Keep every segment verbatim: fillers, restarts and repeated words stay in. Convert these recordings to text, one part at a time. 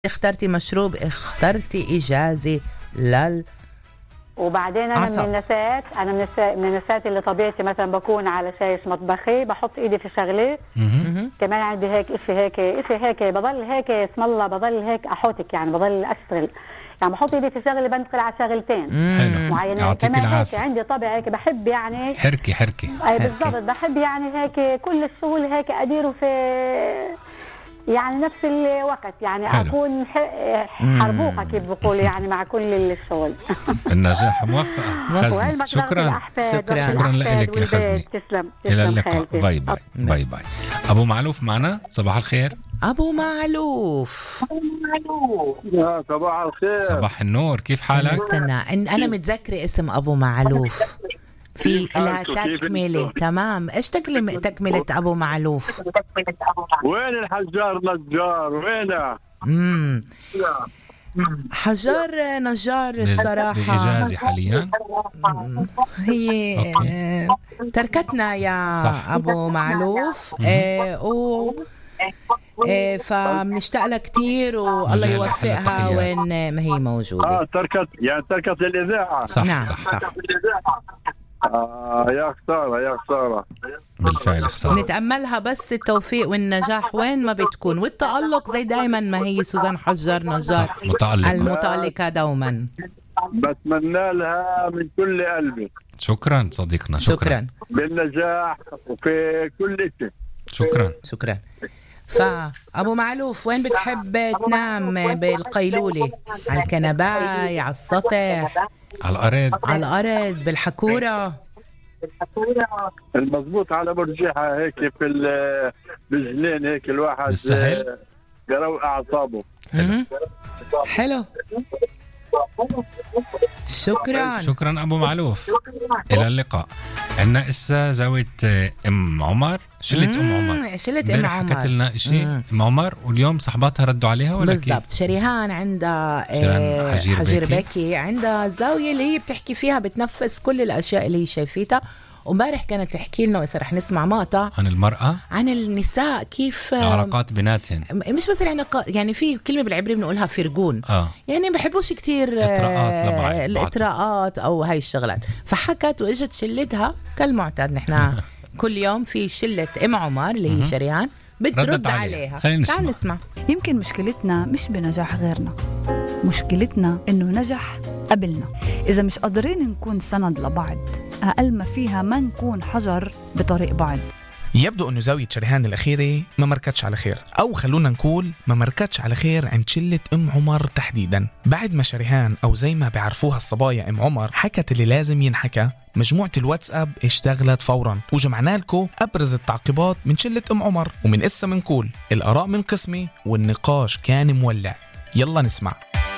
اخترتي مشروب، اخترتي إجازة لل وبعدين انا عصب. من النسات انا من النسات من النسات اللي طبيعتي مثلا بكون على شايش مطبخي بحط ايدي في شغله. كمان عندي هيك اشي هيك اشي هيك بضل هيك اسم الله بضل هيك احوتك يعني بضل اشتغل يعني بحط ايدي في شغله بنتقل على شغلتين معينين. يعطيك كمان العافية. هيك عندي طبع هيك بحب يعني حركي حركي اي بالضبط بحب يعني هيك كل الشغل هيك اديره في يعني نفس الوقت يعني حلو. أكون حربوقة كيف بقول يعني مع كل الشغل. النجاح موفقة. شكرا شكرا شكرا لك يا خزني. تسلم إلى اللقاء. باي باي باي باي. أبو معلوف معنا. صباح الخير أبو معلوف. يا صباح الخير. صباح النور. كيف حالك؟ استنى أنا متذكرة اسم أبو معلوف في لها تكملة. تمام. إيش تكلم تكملة أبو معلوف؟ وين الحجار نجار وينه؟ امم حجار نجار الصراحة بإجازة حاليا. هي أوكي. تركتنا يا صح. أبو معلوف. آه و آه فبنشتاق لها كتير والله يوفقها وين ما هي موجودة. اه تركت يعني تركت الإذاعة. صح نعم صح, صح. آه يا خسارة يا خسارة. بالفعل خسارة. نتأملها بس التوفيق والنجاح وين ما بتكون والتألق زي دايما ما هي سوزان حجار نجار متألق. المتألقة دوما. بتمنى لها من كل قلبي. شكرا صديقنا. شكرا, شكرا. بالنجاح وفي كل شيء. شكرا شكرا. فأبو معلوف وين بتحب تنام بالقيلولة؟ على الكنباي، على السطح، على الأرض، على الأرض، بالحكورة؟ المضبوط على مرجحة هيك في الرجلين هيك الواحد بالسهل يروق أعصابه. حلو. حلو. شكرا شكرا أبو معلوف. إلى اللقاء. عندنا إسا زاوية أم عمر. شلة أم عمر. شلة أم عمر حكت لنا إشي أم عمر واليوم صحباتها ردوا عليها ولا كيف؟ بالضبط. شريهان عندها شريهان حجير, حجير بكي. بكي عندها الزاوية اللي هي بتحكي فيها بتنفس كل الأشياء اللي هي شايفيتها. ومبارح كانت تحكي لنا وإذا رح نسمع مقطع عن المرأة، عن النساء كيف علاقات بيناتهن. مش بس العناقات يعني في كلمة بالعبري بنقولها فرقون. آه. يعني ما بحبوش كتير إطراءات لبعض. الإطراءات أو هاي الشغلات. فحكت وإجت شلتها كالمعتاد نحن كل يوم في شلة أم عمر اللي هي شريان بترد عليها, عليها. خلينا نسمع. نسمع. يمكن مشكلتنا مش بنجاح غيرنا، مشكلتنا إنه نجح قبلنا. إذا مش قادرين نكون سند لبعض أقل ما فيها ما نكون حجر بطريق بعض. يبدو أنه زاوية شريهان الأخيرة ما مركتش على خير، أو خلونا نقول ما مركتش على خير عند شلة أم عمر تحديدا. بعد ما شريهان أو زي ما بيعرفوها الصبايا أم عمر حكت اللي لازم ينحكى، مجموعة الواتساب اشتغلت فورا وجمعنا لكم أبرز التعقيبات من شلة أم عمر. ومن إسا منقول الآراء من قسمي والنقاش كان مولع. يلا نسمع.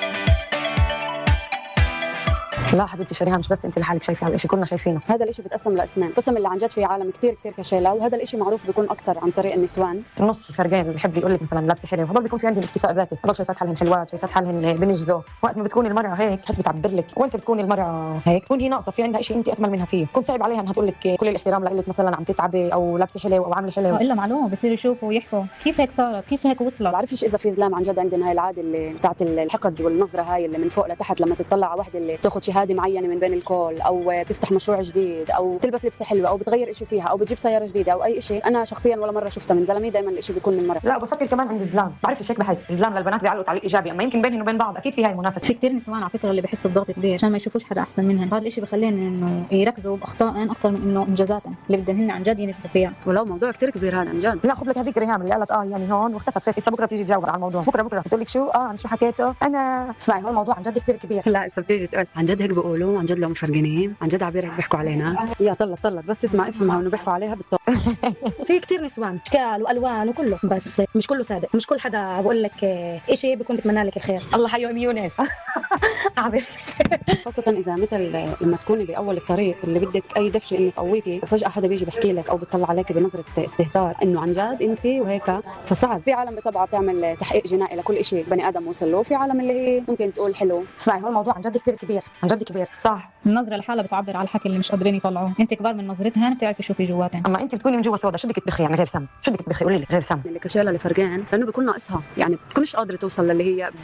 لا حبيبتي شريهان مش بس انت لحالك شايفه هالشيء، كلنا شايفينه. هذا الشيء بتقسم لقسمين، قسم اللي عن جد في عالم كتير كتير كشيله، وهذا الشيء معروف بيكون اكثر عن طريق النسوان. النص فرقين اللي بحب يقول لك مثلا لابسه حلو، هذول بيكون في عندهم اكتفاء ذاتي، هذول شايفات حالهم حلوات، شايفات حالهم بنجزوا. وقت ما بتكون المراه هيك تحس بتعبر لك، وانت بتكون المراه هيك تكون هي ناقصه في عندها شيء انت اكمل منها فيه، بكون صعب عليها انها تقول لك كل الاحترام لك مثلا عم تتعبي او لابسه حلو او عامله حلو. الا معلومه بصيروا يشوفوا ويحكوا كيف هيك صارت، كيف هيك وصلت. بعرفش اذا في زلام عن جد عندنا هاي العاده اللي بتاعت الحقد والنظره هاي اللي من فوق لتحت، لما تطلع على وحده اللي تاخذ شهاده معينه من بين الكل او بتفتح مشروع جديد او تلبس لبسه حلوه او بتغير شيء فيها او بتجيب سياره جديده او اي شيء. انا شخصيا ولا مره شفتها من زلمه، دائما الشيء بيكون من مره. لا بفكر كمان عند الزلام، بعرفش هيك بحس الزلام للبنات بيعلقوا تعليق ايجابي، اما يمكن بينهم وبين بعض اكيد في هاي منافسه. في كثير نسوان على فكره اللي بحسوا بضغط كبير عشان ما يشوفوش حدا احسن منهم، هذا الشيء بخليهم انه يركزوا باخطائهم اكثر من انه انجازاتهم اللي بدهم هن عن جد ينجحوا فيها. ولو موضوع كثير كبير هذا عن جد. لا خذ لك هذيك ريهام اللي قالت اه يعني هون واختفت فيك، هسه بكره بتيجي تجاوب على الموضوع، بكره بكره بتقول لك شو اه عن شو حكيته انا. اسمعي هو الموضوع عن جد كثير كبير. لا هسه بتيجي تقول عن جد هيك بيقولوا، عن جد لو مفرقين عن جد عبير هيك بيحكوا علينا. يا طلت طلت بس تسمع اسمها انه بيحكوا عليها بالطو. في كتير نسوان اشكال والوان وكله، بس مش كله صادق، مش كل حدا بقول لك شيء بيكون بتمنى لك الخير. الله حيو ام يونس. خاصه اذا مثل لما تكوني باول الطريق اللي بدك اي دفشه انه تقويكي وفجاه حدا بيجي بيحكي لك او بيطلع عليك بنظره استهتار انه عن جد انت وهيك، فصعب. في عالم بطبعها بتعمل تحقيق جنائي لكل شيء بني ادم وصل له، في عالم اللي هي ممكن تقول حلو. اسمعي هو الموضوع عن جد كتير كبير، عن جد جد كبير صح. النظره لحالها بتعبر على الحكي اللي مش قادرين يطلعوه. انت كبار من نظرتها بتعرفي شو في جواتها. اما انت بتقولي من جوا سودا، شو بدك تبخي يعني غير سم؟ شو بدك تبخي؟ قولي لي غير سم. اللي كشاله اللي فرقان لانه بيكون ناقصها، يعني بتكونش قادره توصل للي هي